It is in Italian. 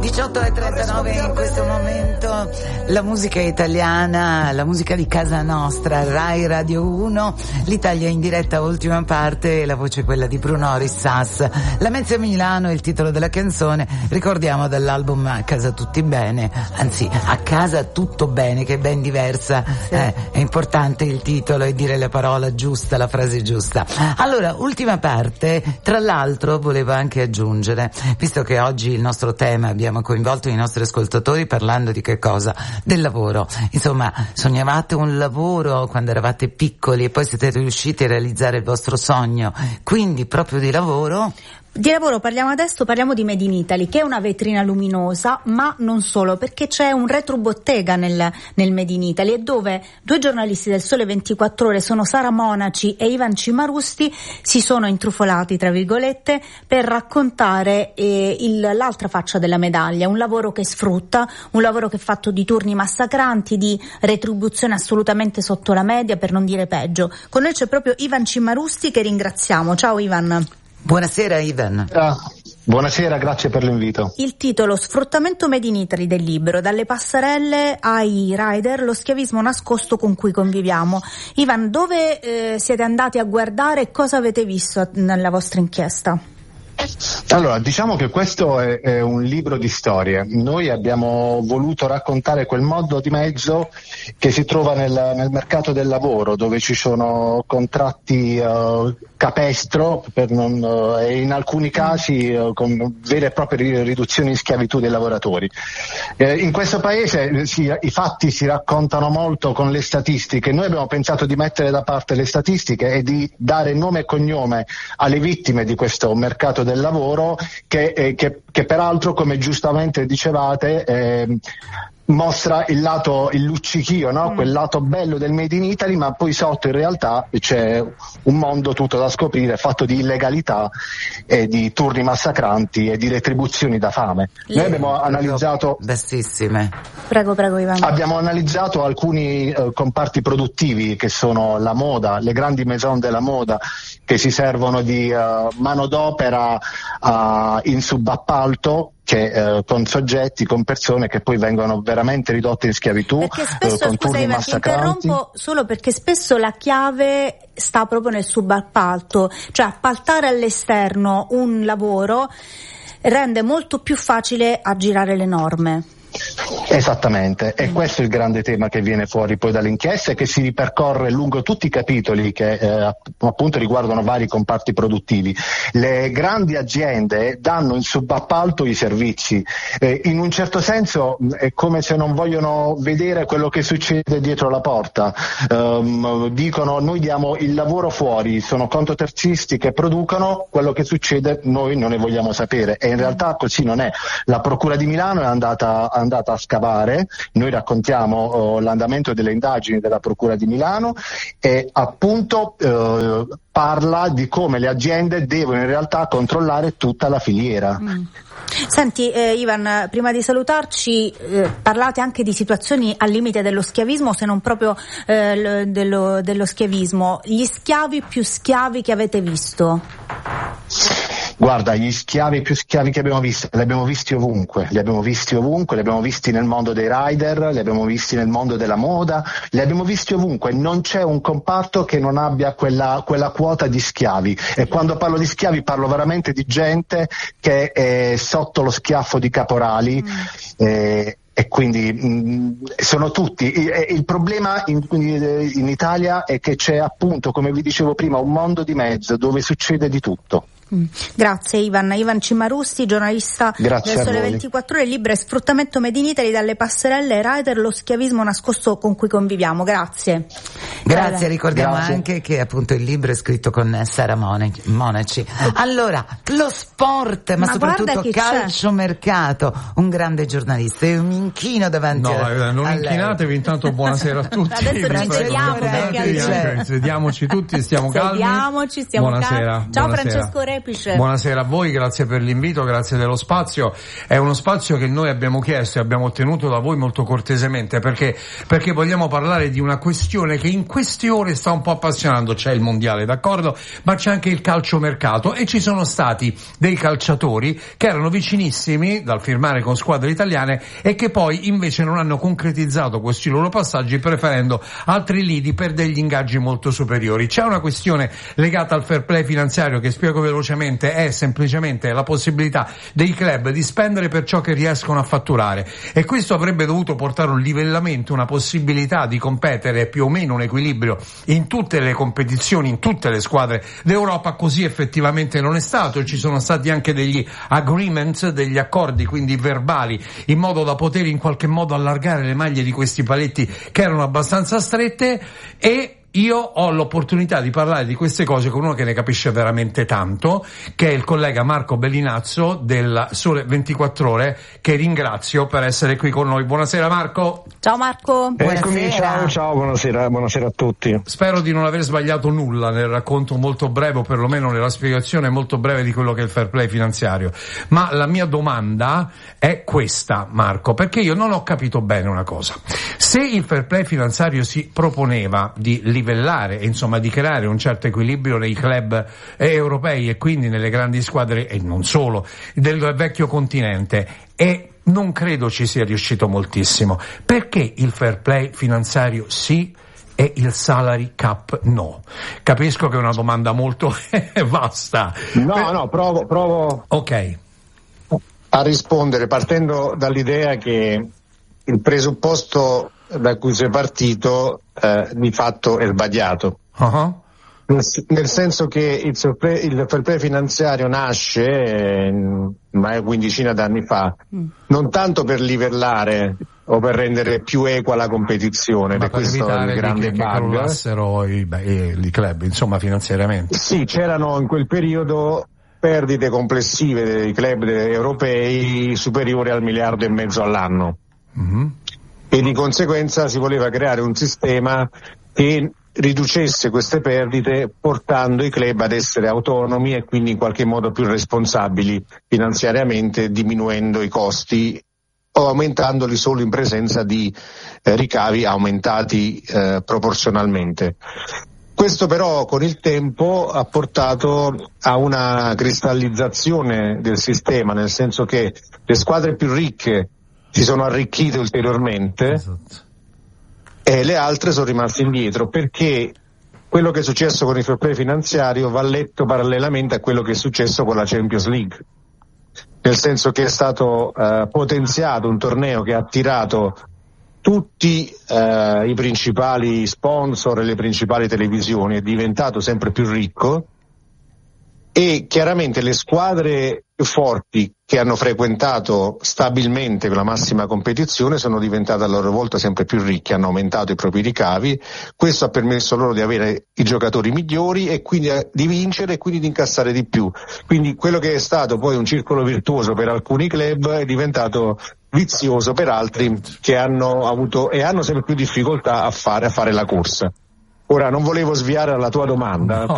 18:39 in questo momento, la musica italiana, la musica di casa nostra, Rai Radio 1, l'Italia in diretta, ultima parte, la voce è quella di Bruno Rissas. La Mezza Milano è il titolo della canzone, ricordiamo dall'album A Casa Tutti Bene, anzi A Casa Tutto Bene, che è ben diversa, sì. È importante il titolo e dire la parola giusta, la frase giusta. Allora, ultima parte, tra l'altro volevo anche aggiungere, visto che oggi il nostro tema abbiamo coinvolto i nostri ascoltatori parlando di che cosa? Del lavoro. Insomma, sognavate un lavoro quando eravate piccoli e poi siete riusciti a realizzare il vostro sogno, quindi proprio di lavoro. Di lavoro parliamo adesso, parliamo di Made in Italy, che è una vetrina luminosa, ma non solo, perché c'è un retrobottega nel Made in Italy, e dove due giornalisti del Sole 24 Ore, sono Sara Monaci e Ivan Cimarusti, si sono intrufolati, tra virgolette, per raccontare l'altra faccia della medaglia, un lavoro che sfrutta, un lavoro che è fatto di turni massacranti, di retribuzione assolutamente sotto la media, per non dire peggio. Con noi c'è proprio Ivan Cimarusti, che ringraziamo. Ciao Ivan. Buonasera Ivan. Buonasera, grazie per l'invito. Il titolo: Sfruttamento Made in Italy del libro, dalle passerelle ai rider, lo schiavismo nascosto con cui conviviamo. Ivan, dove siete andati a guardare e cosa avete visto nella vostra inchiesta? Allora, diciamo che questo è un libro di storie. Noi abbiamo voluto raccontare quel modo di mezzo che si trova nel mercato del lavoro, dove ci sono contratti capestro e in alcuni casi con vere e proprie riduzioni in schiavitù dei lavoratori. In questo paese i fatti si raccontano molto con le statistiche. Noi abbiamo pensato di mettere da parte le statistiche e di dare nome e cognome alle vittime di questo mercato del lavoro che peraltro, come giustamente dicevate, mostra il luccichio, no? Quel lato bello del Made in Italy, ma poi sotto in realtà c'è un mondo tutto da scoprire, fatto di illegalità e di turni massacranti e di retribuzioni da fame. Noi abbiamo analizzato Prego Ivan. Abbiamo analizzato alcuni comparti produttivi, che sono la moda, le grandi maison della moda, che si servono di manodopera in subappalto, con soggetti, con persone che poi vengono veramente ridotte in schiavitù, perché spesso, con turni massacranti. Ti interrompo solo perché spesso la chiave sta proprio nel subappalto, cioè appaltare all'esterno un lavoro rende molto più facile aggirare le norme. Esattamente, e questo è il grande tema che viene fuori poi dall'inchiesta e che si ripercorre lungo tutti i capitoli che appunto riguardano vari comparti produttivi. Le grandi aziende danno in subappalto i servizi, in un certo senso è come se non vogliono vedere quello che succede dietro la porta. Dicono: noi diamo il lavoro fuori, sono contoterzisti che producono, quello che succede noi non ne vogliamo sapere, e in realtà così non è. La Procura di Milano è andata a scavare, noi raccontiamo l'andamento delle indagini della Procura di Milano e appunto parla di come le aziende devono in realtà controllare tutta la filiera. Senti Ivan, prima di salutarci, parlate anche di situazioni al limite dello schiavismo, se non proprio dello schiavismo. Gli schiavi più schiavi che avete visto? Guarda, gli schiavi più schiavi che abbiamo visto, li abbiamo visti ovunque, li abbiamo visti nel mondo dei rider, li abbiamo visti nel mondo della moda, li abbiamo visti ovunque. Non c'è un comparto che non abbia quella quota di schiavi, e quando parlo di schiavi parlo veramente di gente che è sotto lo schiaffo di caporali, e quindi sono tutti. Il problema in Italia è che c'è, appunto, come vi dicevo prima, un mondo di mezzo dove succede di tutto. Grazie Ivan Cimarusti, giornalista del Sole 24 Ore. Il libro è Sfruttamento Made in Italy, dalle passerelle ai rider, lo schiavismo nascosto con cui conviviamo. Grazie. Ricordiamo anche che appunto il libro è scritto con Sara Monaci. Allora, lo sport, ma soprattutto calciomercato, un grande giornalista, io mi inchino davanti non inchinatevi, intanto buonasera a tutti. Adesso ci sediamoci tutti, stiamo calmi. Buonasera. Ciao Francesco Re. Repice. Buonasera a voi, grazie per l'invito, grazie dello spazio. È uno spazio che noi abbiamo chiesto e abbiamo ottenuto da voi molto cortesemente, perché vogliamo parlare di una questione che in queste ore sta un po' appassionando. C'è il mondiale, d'accordo, ma c'è anche il calciomercato, e ci sono stati dei calciatori che erano vicinissimi dal firmare con squadre italiane e che poi invece non hanno concretizzato questi loro passaggi, preferendo altri lidi per degli ingaggi molto superiori. C'è una questione legata al fair play finanziario che, spiego velocemente, è semplicemente la possibilità dei club di spendere per ciò che riescono a fatturare, e questo avrebbe dovuto portare un livellamento, una possibilità di competere, più o meno un equilibrio in tutte le competizioni, in tutte le squadre d'Europa. Così effettivamente non è stato. Ci sono stati anche degli agreements, degli accordi, quindi verbali, in modo da poter in qualche modo allargare le maglie di questi paletti che erano abbastanza strette, e io ho l'opportunità di parlare di queste cose con uno che ne capisce veramente tanto, che è il collega Marco Bellinazzo del Sole 24 Ore, che ringrazio per essere qui con noi. Buonasera Marco. Ciao Marco. Eccomi, ciao, buonasera a tutti. Spero di non aver sbagliato nulla nel racconto molto breve, o perlomeno nella spiegazione molto breve di quello che è il fair play finanziario. Ma la mia domanda è questa, Marco, perché io non ho capito bene una cosa. Se il fair play finanziario si proponeva di livellare, insomma di creare un certo equilibrio nei club europei e quindi nelle grandi squadre, e non solo, del vecchio continente, e non credo ci sia riuscito moltissimo, perché il fair play finanziario sì e il salary cap no? Capisco che è una domanda molto vasta. No, provo ok a rispondere partendo dall'idea che il presupposto da cui si è partito di fatto è sbagliato. Uh-huh. Nel senso che il fair play finanziario nasce una quindicina d'anni fa, non tanto per livellare o per rendere più equa la competizione, ma per questo è il grande che crollassero i club, insomma, finanziariamente. Sì, c'erano in quel periodo perdite complessive dei club europei superiori al 1,5 miliardi all'anno. Mm-hmm. E di conseguenza si voleva creare un sistema che riducesse queste perdite, portando i club ad essere autonomi e quindi in qualche modo più responsabili finanziariamente, diminuendo i costi o aumentandoli solo in presenza di ricavi aumentati proporzionalmente. Questo però con il tempo ha portato a una cristallizzazione del sistema, nel senso che le squadre più ricche si sono arricchite ulteriormente. Esatto. E le altre sono rimaste indietro, perché quello che è successo con il fair play finanziario va letto parallelamente a quello che è successo con la Champions League, nel senso che è stato potenziato un torneo che ha attirato tutti i principali sponsor e le principali televisioni, è diventato sempre più ricco, e chiaramente le squadre forti che hanno frequentato stabilmente la massima competizione sono diventate a loro volta sempre più ricche, hanno aumentato i propri ricavi. Questo ha permesso loro di avere i giocatori migliori e quindi di vincere e quindi di incassare di più. Quindi quello che è stato poi un circolo virtuoso per alcuni club è diventato vizioso per altri che hanno avuto e hanno sempre più difficoltà a fare la corsa. Ora non volevo sviare alla tua domanda. No.